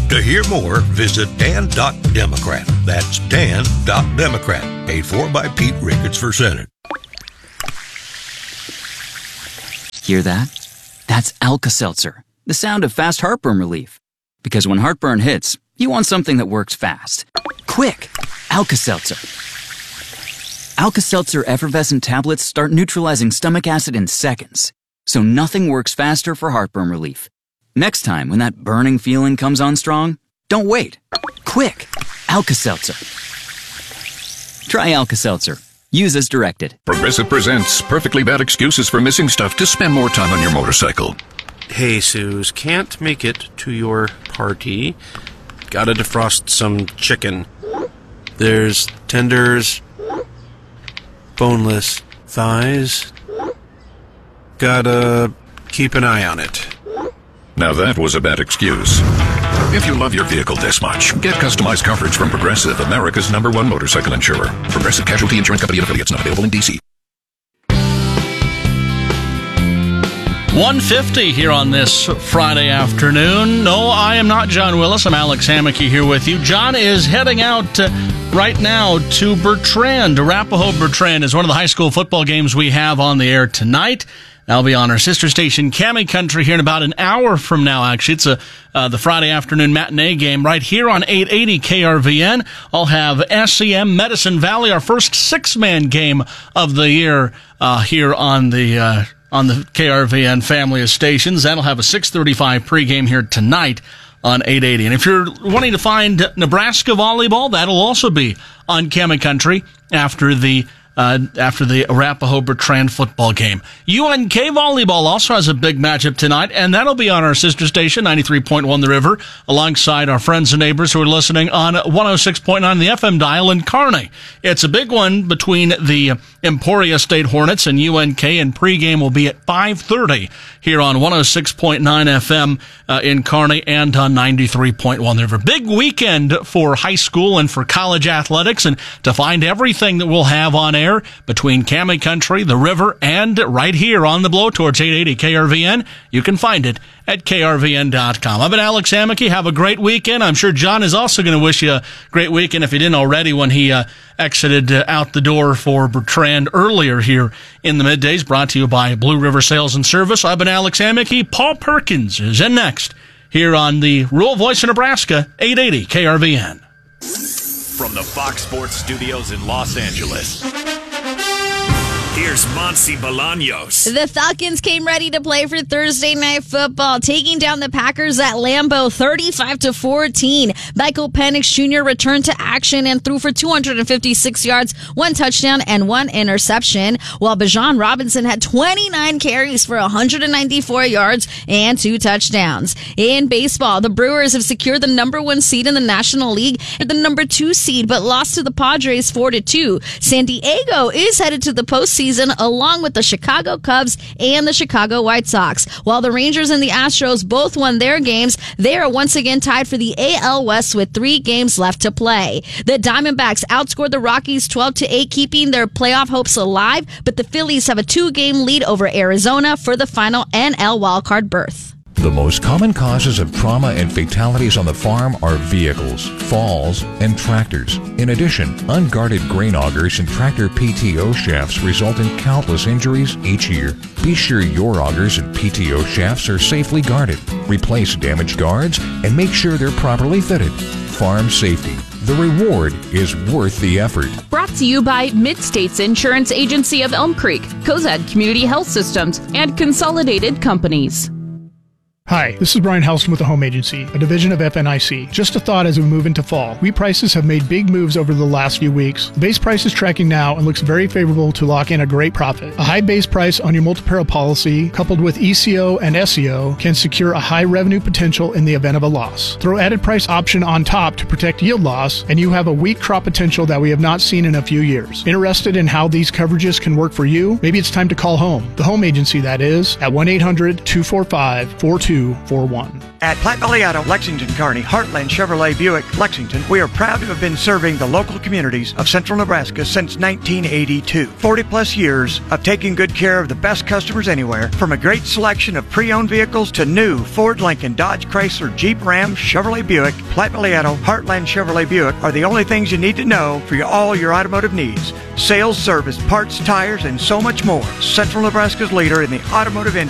To hear more, visit Dan.Democrat. That's Dan.Democrat. Paid for by Pete Ricketts for Senate. Hear that? That's Alka-Seltzer, the sound of fast heartburn relief. Because when heartburn hits, you want something that works fast. Quick! Alka-Seltzer. Alka-Seltzer effervescent tablets start neutralizing stomach acid in seconds. So nothing works faster for heartburn relief. Next time when that burning feeling comes on strong, don't wait. Quick! Alka-Seltzer. Try Alka-Seltzer. Use as directed. Progressive presents Perfectly Bad Excuses for Missing Stuff to Spend More Time on Your Motorcycle. Hey, Suze, can't make it to your party. Gotta defrost some chicken. There's tenders, boneless thighs. Gotta keep an eye on it. Now that was a bad excuse. If you love your vehicle this much, get customized coverage from Progressive, America's #1 motorcycle insurer. Progressive Casualty Insurance Company and affiliates, not available in D.C. 1:50 here on this Friday afternoon. No, I am not John Willis. I'm Alex Hammocky here with you. John is heading out right now to Bertrand. Arapahoe Bertrand is one of the high school football games we have on the air tonight. That'll be on our sister station, Cami Country, here in about an hour from now, actually. It's the Friday afternoon matinee game right here on 880 KRVN. I'll have SEM Medicine Valley, our first six-man game of the year here on the KRVN family of stations. That'll have a 6:35 pregame here tonight on 880. And if you're wanting to find Nebraska volleyball, that'll also be on Cami Country after the Arapahoe Bertrand football game. UNK volleyball also has a big matchup tonight, and that'll be on our sister station, 93.1 The River, alongside our friends and neighbors who are listening on 106.9 the FM dial in Kearney. It's a big one between the Emporia State Hornets and UNK, and pregame will be at 5:30 here on 106.9 FM in Kearney and on 93.1 The River. Big weekend for high school and for college athletics, and to find everything that we'll have on air between Cami Country, the River, and right here on the Blowtorch 880 KRVN. You can find it at krvn.com. I've been Alex Hammocky. Have a great weekend. I'm sure John is also going to wish you a great weekend if he didn't already when he exited out the door for Bertrand earlier here in the middays. Brought to you by Blue River Sales and Service. I've been Alex Hammocky. Paul Perkins is in next here on the Rural Voice of Nebraska 880 KRVN. From the Fox Sports Studios in Los Angeles, here's Monsi Bolaños. The Falcons came ready to play for Thursday Night Football, taking down the Packers at Lambeau 35-14. Michael Penix Jr. returned to action and threw for 256 yards, 1 touchdown, and 1 interception, while Bijan Robinson had 29 carries for 194 yards and 2 touchdowns. In baseball, the Brewers have secured the #1 seed in the National League and the #2 seed, but lost to the Padres 4-2. San Diego is headed to the postseason along with the Chicago Cubs and the Chicago White Sox. While the Rangers and the Astros both won their games, they are once again tied for the AL West with 3 games left to play. The Diamondbacks outscored the Rockies 12-8, keeping their playoff hopes alive, but the Phillies have a 2-game lead over Arizona for the final NL wildcard berth. The most common causes of trauma and fatalities on the farm are vehicles, falls, and tractors. In addition, unguarded grain augers and tractor PTO shafts result in countless injuries each year. Be sure your augers and PTO shafts are safely guarded. Replace damaged guards and make sure they're properly fitted. Farm safety. The reward is worth the effort. Brought to you by Mid-States Insurance Agency of Elm Creek, Cozad Community Health Systems, and Consolidated Companies. Hi, this is Brian Helston with the Home Agency, a division of FNIC. Just a thought as we move into fall. Wheat prices have made big moves over the last few weeks. The base price is tracking now and looks very favorable to lock in a great profit. A high base price on your multi-peril policy, coupled with ECO and SEO, can secure a high revenue potential in the event of a loss. Throw added price option on top to protect yield loss, and you have a wheat crop potential that we have not seen in a few years. Interested in how these coverages can work for you? Maybe it's time to call home. The Home Agency, that is, at 1-800-245-42 888-888-8241. At Platte Valley Auto, Lexington, Kearney, Heartland Chevrolet Buick, Lexington, we are proud to have been serving the local communities of central Nebraska since 1982. 40 plus years of taking good care of the best customers anywhere, from a great selection of pre-owned vehicles to new Ford, Lincoln, Dodge, Chrysler, Jeep, Ram, Chevrolet Buick. Platte Valley Auto, Heartland Chevrolet Buick are the only things you need to know for all your automotive needs. Sales, service, parts, tires, and so much more. Central Nebraska's leader in the automotive industry.